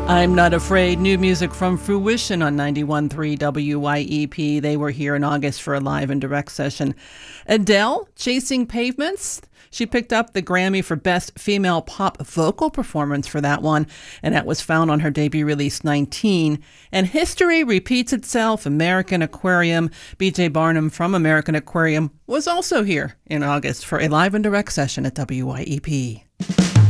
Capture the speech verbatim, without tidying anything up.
I'm Not Afraid, new music from Fruition on ninety-one point three W Y E P. They were here in August for a live and direct session. Adele, Chasing Pavements. She picked up the Grammy for Best Female Pop Vocal Performance for that one, and that was found on her debut release, nineteen. And history repeats itself. American Aquarium. B J Barnum from American Aquarium was also here in August for a live and direct session at W Y E P.